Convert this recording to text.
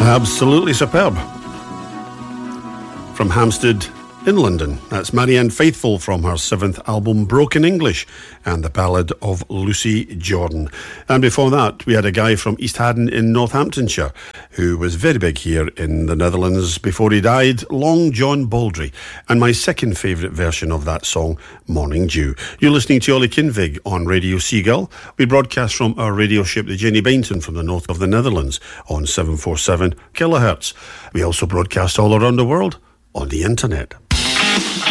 Absolutely superb. From Hampstead in London, that's Marianne Faithfull from her 7th album Broken English and the ballad of Lucy Jordan. And before that we had a guy from East Haddon in Northamptonshire who was very big here in the Netherlands before he died, Long John Baldry, and my second favourite version of that song, Morning Dew. You're listening to Ollie Kinvig on Radio Seagull. We broadcast from our radio ship the Jenny Bainton from the north of the Netherlands on 747 kilohertz. We also broadcast all around the world on the internet.